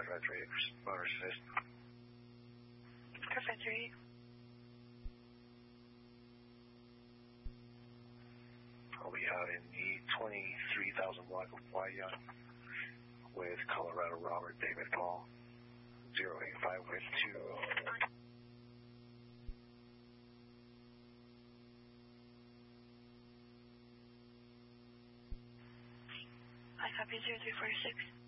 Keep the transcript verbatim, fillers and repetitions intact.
Red three, motor assist. Red three. I'll be out in the twenty-three thousand block of Waiya with Colorado Robert David Paul, zero eight five with two. I copy zero three four six.